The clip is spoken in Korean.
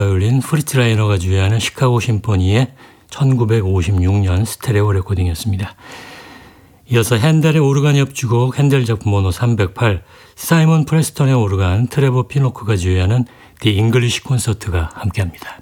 바이올린 프리츠 라이너가 주의하는 시카고 심포니의 1956년 스테레오 레코딩이었습니다. 이어서 핸델의 오르간 협주곡 핸델 작품 번호 308, 사이먼 프레스턴의 오르간 트레버 피노크가 주의하는 The English 콘서트가 함께합니다.